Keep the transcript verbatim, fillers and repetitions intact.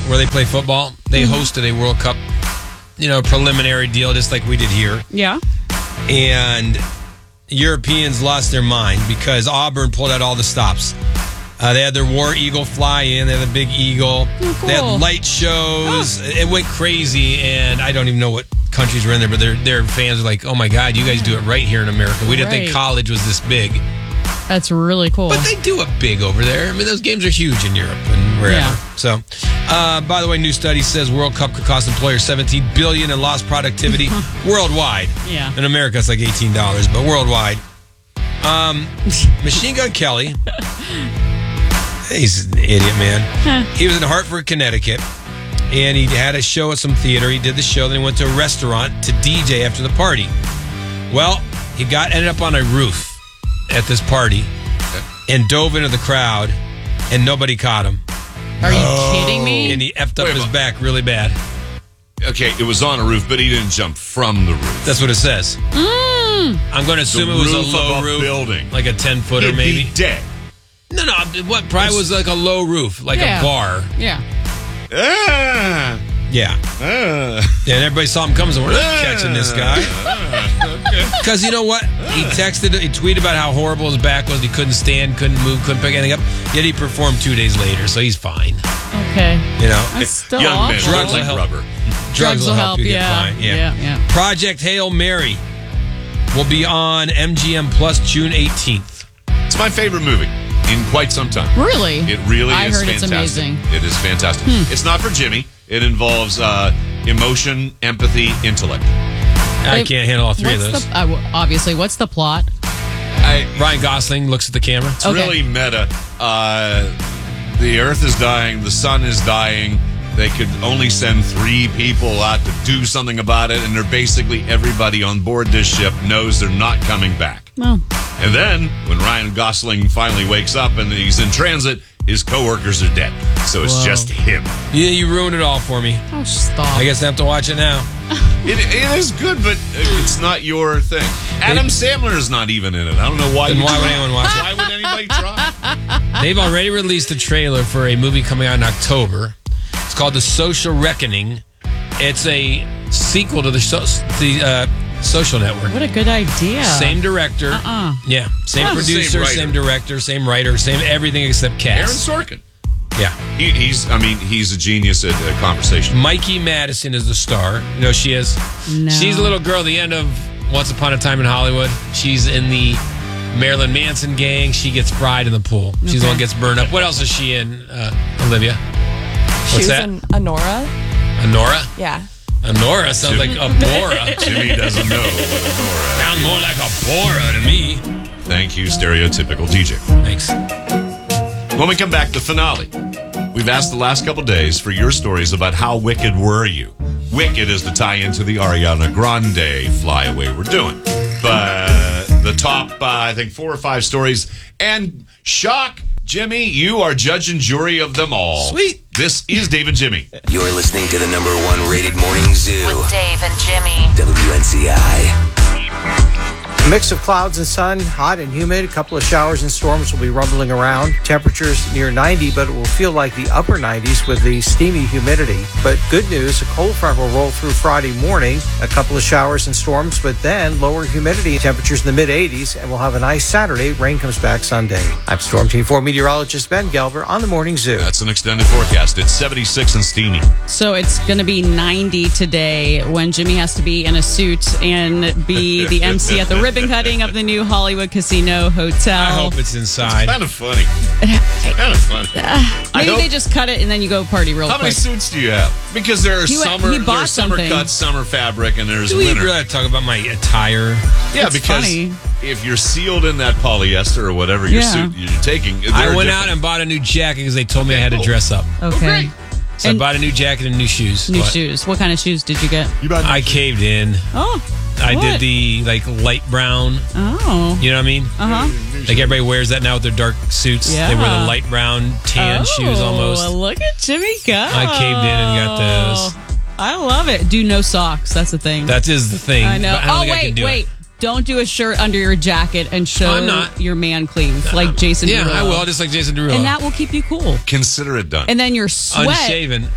where they play football, they mm-hmm. hosted a World Cup, you know, preliminary deal, just like we did here. Yeah. And Europeans lost their mind because Auburn pulled out all the stops. Uh, they had their War Eagle fly in. They had the big eagle. Oh, cool. They had light shows. Oh. It went crazy, and I don't even know what countries were in there, but their their fans were like, "Oh my God, you guys do it right here in America." We didn't right. think college was this big. That's really cool. But they do it big over there. I mean, those games are huge in Europe and wherever. Yeah. So, uh, by the way, new study says World Cup could cost employers seventeen billion dollars in lost productivity worldwide. Yeah. In America, it's like eighteen dollars, but worldwide. Um, Machine Gun Kelly. He's an idiot, man. He was in Hartford, Connecticut, and he had a show at some theater. He did the show, then he went to a restaurant to D J after the party. Well, he got ended up on a roof at this party and dove into the crowd, and nobody caught him. Are you oh. kidding me? And he effed up Wait, his back really bad. Okay, it was on a roof, but he didn't jump from the roof. That's what it says. Mm. I'm going to assume the it was roof a low of a roof, building, like a ten footer, He'd maybe. Be dead. No, no. What probably was like a low roof, like yeah. a bar. Yeah. Ah. Yeah. Ah. Yeah, and everybody saw him coming, so we're not ah. catching this guy. Because you know what? He texted, he tweeted about how horrible his back was. He couldn't stand, couldn't move, couldn't pick anything up. Yet he performed two days later, so he's fine. Okay. You know? That's still Young awful. men, drugs like will help. rubber. Drugs, drugs will help, you yeah. get fine. Yeah. yeah. Yeah. Project Hail Mary will be on M G M Plus June eighteenth. It's my favorite movie in quite some time. Really? It really I is heard fantastic. It's amazing. It is fantastic. Hmm. It's not for Jimmy. It involves uh, emotion, empathy, intellect. I it, can't handle all three of those. The, uh, obviously, what's the plot? I, Ryan Gosling looks at the camera. It's okay. really meta. Uh, the Earth is dying. The sun is dying. They could only send three people out to do something about it, and they're basically everybody on board this ship knows they're not coming back. Well. And then, when Ryan Gosling finally wakes up and he's in transit, his coworkers are dead. So it's Whoa. just him. Yeah, you ruined it all for me. Oh, stop. I guess I have to watch it now. It, it is good, but it's not your thing. Adam Sandler is not even in it. I don't know why. Then you why would try. anyone watch it? Why would anybody try? They've already released a trailer for a movie coming out in October. It's called The Social Reckoning. It's a sequel to the, so, the uh, Social Network. What a good idea. Same director. Uh-uh. Yeah. Same Oh, producer, same same director, same writer, same everything except cast. Aaron Sorkin. Yeah. He, he's, I mean, he's a genius at uh, conversation. Mikey Madison is the star. You know, she is. No. She's a little girl at the end of Once Upon a Time in Hollywood. She's in the Marilyn Manson gang. She gets fried in the pool. She's okay. the one who gets burned up. What else is she in, uh, Olivia? What's she was that? in Anora. Anora? Yeah. Anora sounds like a Bora. Jimmy doesn't know what Anora. Sounds more like a Bora to me. Thank you, stereotypical D J. Thanks. When we come back, the finale. We've asked the last couple days for your stories about how wicked were you. Wicked is the tie-in to the Ariana Grande flyaway we're doing. But the top, uh, I think, four or five stories. And shock, Jimmy, you are judge and jury of them all. Sweet. This is Dave and Jimmy. You're listening to the number one rated morning zoo. With Dave and Jimmy. W N C I. A mix of clouds and sun, hot and humid. A couple of showers and storms will be rumbling around. Temperatures near ninety, but it will feel like the upper nineties with the steamy humidity. But good news, a cold front will roll through Friday morning. A couple of showers and storms, but then lower humidity. Temperatures in the mid eighties, and we'll have a nice Saturday. Rain comes back Sunday. I'm Storm Team four meteorologist Ben Gelber on the Morning Zoo. That's an extended forecast. It's seventy-six and steamy. So it's going to be ninety today when Jimmy has to be in a suit and be the M C at the ribbon cutting of the new Hollywood Casino Hotel. I hope it's inside. It's kind of funny. It's kind of funny. Uh, maybe hope, they just cut it and then you go party real how quick. How many suits do you have? Because there are he went, summer, he bought there's summer something. cuts, summer fabric, and there's Do we winter. really talk about my attire? Yeah, It's because funny. if you're sealed in that polyester or whatever your Yeah. suit you're taking, I they're went different. out and bought a new jacket because they told me I had to dress up. Okay. So And- I bought a new jacket and new shoes. New What? shoes. What kind of shoes did you get? You bought I caved in. Oh. I what? did the like light brown. Oh. You know what I mean? Uh huh. Like everybody wears that now with their dark suits. Yeah. They wear the light brown tan oh, shoes almost. Look at Jimmy go. I caved in and got those. I love it. Do no socks. That's the thing. That is the thing. I know. But I don't Oh, think I can wait, do wait. it. Don't do a shirt under your jacket and show I'm not. your man cleave like Jason Yeah, Derulo. I will. Just like Jason Derulo. And that will keep you cool. Consider it done. And then your sweat. Unshaven.